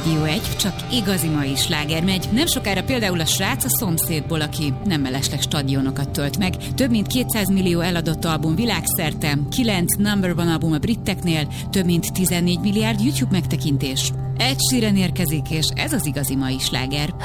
Rádió 1, csak igazi mai sláger megy. Nem sokára például a srác a szomszédból, aki nem mellesleg stadionokat tölt meg. Több mint 200 millió eladott album világszerte, 9 number one album a briteknél, több mint 14 milliárd YouTube megtekintés. Ed Sheeran érkezik, és ez az igazi mai sláger.